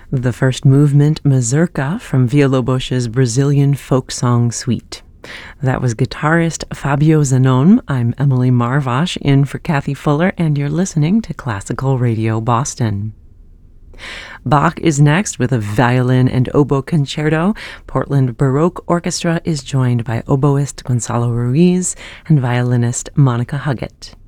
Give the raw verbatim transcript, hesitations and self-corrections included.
The first movement, Mazurka, from Villalobos's Brazilian Folk Song Suite. That was guitarist Fabio Zanon. I'm Emily Marvash, in for Kathy Fuller, and you're listening to Classical Radio Boston. Bach is next with a violin and oboe concerto. Portland Baroque Orchestra is joined by oboist Gonzalo Ruiz and violinist Monica Huggett.